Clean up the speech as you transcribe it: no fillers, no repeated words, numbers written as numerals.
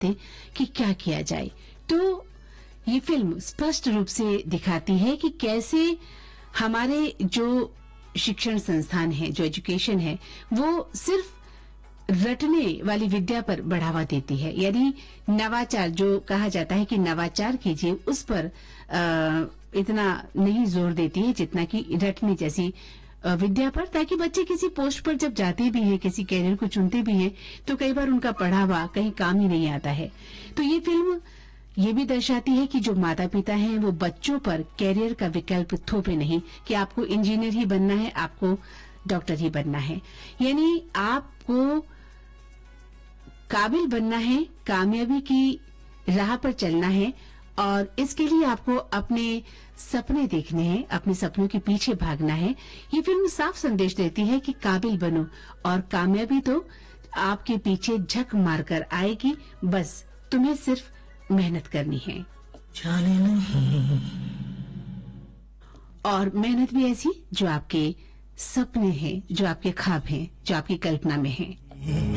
सकते कि क्या किया जाए। तो ये फिल्म स्पष्ट रूप से दिखाती है कि कैसे हमारे जो शिक्षण संस्थान है, जो एजुकेशन है, वो सिर्फ रटने वाली विद्या पर बढ़ावा देती है। यानी नवाचार, जो कहा जाता है कि नवाचार कीजिए, उस पर इतना नहीं जोर देती है जितना कि रटने जैसी विद्या पर, ताकि बच्चे किसी पोस्ट पर जब जाते भी हैं, किसी कैरियर को चुनते भी हैं, तो कई बार उनका पढ़ावा कहीं काम ही नहीं आता है। तो ये फिल्म ये भी दर्शाती है कि जो माता पिता हैं वो बच्चों पर कैरियर का विकल्प थोपे नहीं कि आपको इंजीनियर ही बनना है, आपको डॉक्टर ही बनना है। यानी आपको काबिल बनना है, कामयाबी की राह पर चलना है, और इसके लिए आपको अपने सपने देखने हैं, अपने सपनों के पीछे भागना है। ये फिल्म साफ संदेश देती है कि काबिल बनो और कामयाबी तो आपके पीछे झक मारकर आएगी, बस तुम्हें सिर्फ मेहनत करनी है। जाने नहीं। और मेहनत भी ऐसी जो आपके सपने हैं, जो आपके ख्वाब हैं, जो आपकी कल्पना में हैं।